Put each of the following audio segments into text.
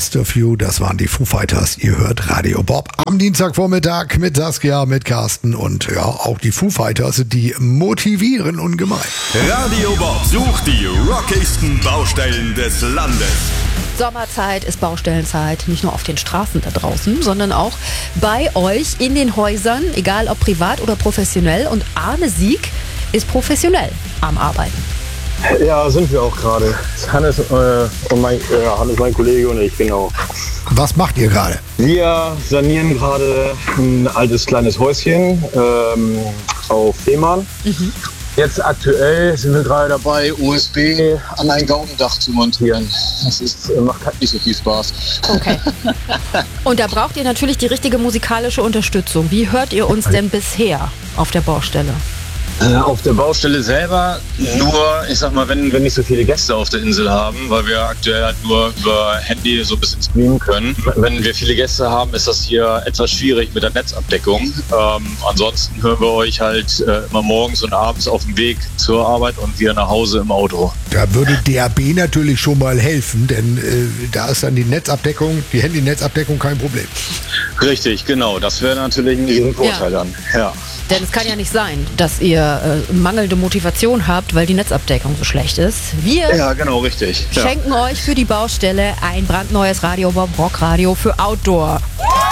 Best of You, das waren die Foo Fighters. Ihr hört Radio Bob am Dienstagvormittag mit Saskia, mit Carsten und ja, auch die Foo Fighters, die motivieren ungemein. Radio Bob sucht die rockigsten Baustellen des Landes. Sommerzeit ist Baustellenzeit, nicht nur auf den Straßen da draußen, sondern auch bei euch in den Häusern, egal ob privat oder professionell. Und Arne Sieg ist professionell am Arbeiten. Ja, sind wir auch gerade. Hannes, Hannes, mein Kollege und ich, genau. Was macht ihr gerade? Wir sanieren gerade ein altes kleines Häuschen auf Fehmarn. Jetzt aktuell sind wir gerade dabei, USB an ein Gaubendach zu montieren. Das macht halt nicht so viel Spaß. Okay. Und da braucht ihr natürlich die richtige musikalische Unterstützung. Wie hört ihr uns denn bisher auf der Baustelle? Auf der Baustelle selber nur, ich sag mal, wenn wir nicht so viele Gäste auf der Insel haben, weil wir aktuell halt nur über Handy so ein bisschen streamen können. Wenn wir viele Gäste haben, ist das hier etwas schwierig mit der Netzabdeckung. Ansonsten hören wir euch halt immer morgens und abends auf dem Weg zur Arbeit und wieder nach Hause im Auto. Da würde DAB natürlich schon mal helfen, denn da ist dann die Netzabdeckung, die Handy-Netzabdeckung kein Problem. Richtig, genau. Das wäre natürlich ein riesen Vorteil dann. Ja. Denn es kann ja nicht sein, dass ihr mangelnde Motivation habt, weil die Netzabdeckung so schlecht ist. Wir genau, richtig. schenken euch für die Baustelle ein brandneues Radio Bob Rockradio für Outdoor.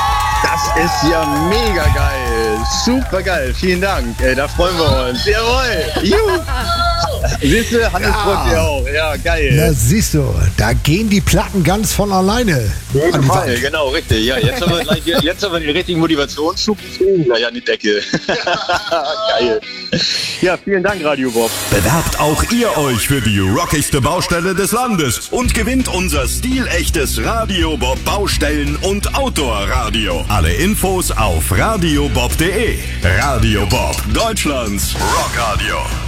Das ist ja mega geil. Super geil. Vielen Dank. Da freuen wir uns. Jawohl. Juhu. Siehst du, Hannes freut sich auch. Ja, geil. Na siehst du, da gehen die Platten ganz von alleine an die Wand. Genau, richtig. Ja, jetzt haben wir den richtigen Motivationsschub gleich an die Decke. Geil. Ja, vielen Dank, Radio Bob. Bewerbt auch ihr euch für die rockigste Baustelle des Landes und gewinnt unser stilechtes Radio Bob Baustellen- und Outdoor-Radio. Alle Infos auf radiobob.de. Radio Bob, Deutschlands Rockradio.